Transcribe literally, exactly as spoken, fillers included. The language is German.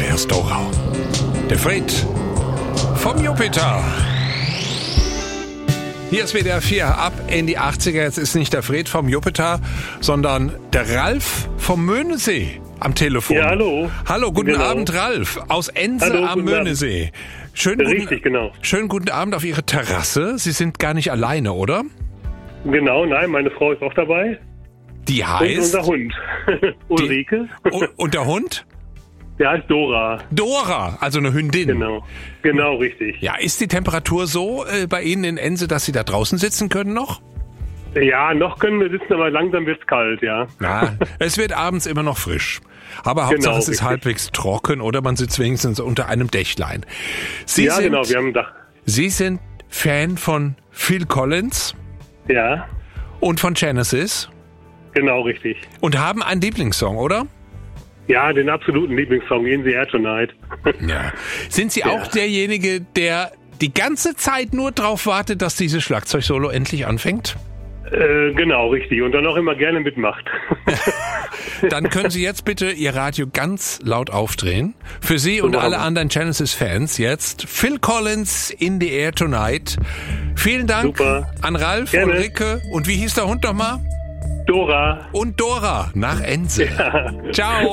Der ist Dora. Der Fred vom Jupiter. Hier ist W D R vier, ab in die achtziger. Jetzt ist nicht der Fred vom Jupiter, sondern der Ralf vom Möhnesee am Telefon. Ja, hallo. Hallo, guten Genau. Abend, Ralf, aus Ense Hallo, am guten Abend. Möhnesee. Schönen Richtig, guten, genau. Schönen guten Abend auf Ihre Terrasse. Sie sind gar nicht alleine, oder? Genau, nein, meine Frau ist auch dabei. Die Und heißt... unser Hund. Ulrike. Und, und der Hund? Der heißt Dora. Dora, also eine Hündin. Genau. Genau, richtig. Ja, ist die Temperatur so äh, bei Ihnen in Ense, dass Sie da draußen sitzen können noch? Ja, noch können wir sitzen, aber langsam wird's kalt, ja. Na, es wird abends immer noch frisch. Aber Hauptsache Genau, es ist richtig. halbwegs trocken oder man sitzt wenigstens unter einem Dächlein. Sie, ja, sind, genau, wir haben ein Dach. Sie sind Fan von Phil Collins Ja, und von Genesis genau, richtig. und haben einen Lieblingssong, oder? Ja, den absoluten Lieblingssong, In the Air Tonight. Ja. Sind Sie Ja. auch derjenige, der die ganze Zeit nur drauf wartet, dass dieses Schlagzeugsolo endlich anfängt? äh, genau, richtig. Und dann auch immer gerne mitmacht. Dann können Sie jetzt bitte Ihr Radio ganz laut aufdrehen. Für Sie So und machen alle wir. anderen Genesis-Fans jetzt Phil Collins, In the Air Tonight. Vielen Dank Super. an Ralf, Gerne. Ulrike und wie hieß der Hund nochmal? Dora. Und Dora nach Ense. Ciao.